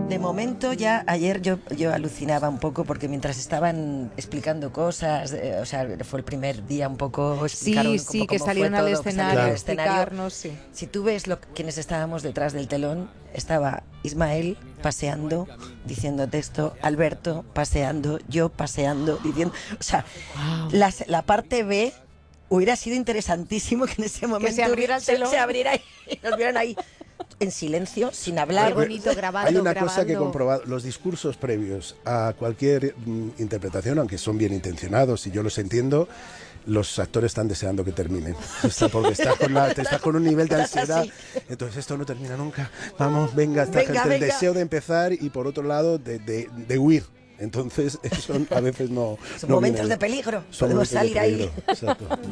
De momento ya ayer yo alucinaba un poco porque mientras estaban explicando cosas, o sea, fue el primer día un poco explicaron Sí, un sí, poco que cómo salieron fue al todo, escenario a escenario. explicarnos, sí. Si tú ves quienes estábamos detrás del telón, estaba Ismael paseando, diciendo texto, Alberto paseando, yo paseando, diciendo, o sea, Wow. la parte B hubiera sido interesantísimo que en ese momento se abriera el telón. se abriera y nos vieran ahí en silencio, sin Qué hablar. bonito, grabando. Hay una cosa que he grabando. comprobado, los discursos previos a cualquier interpretación, aunque son bien intencionados y yo los entiendo, los actores están deseando que terminen. Porque estás con un nivel de ansiedad, entonces esto no termina nunca. Vamos, venga, el deseo de empezar y por otro lado de huir. Entonces, eso a veces no. Son momentos de peligro, podemos salir ahí. Exacto.